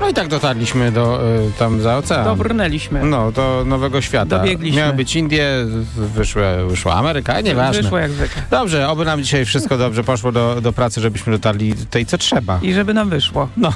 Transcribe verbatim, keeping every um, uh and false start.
No i tak dotarliśmy do y, tam za ocean. Dobrnęliśmy. No, do nowego świata. Dobiegliśmy. Miały być Indie, wyszły, wyszła Ameryka, nieważne. Wyszło jak zwykle. Dobrze, oby nam dzisiaj wszystko dobrze poszło do, do pracy, żebyśmy dotarli tutaj, co trzeba. I żeby nam wyszło. No.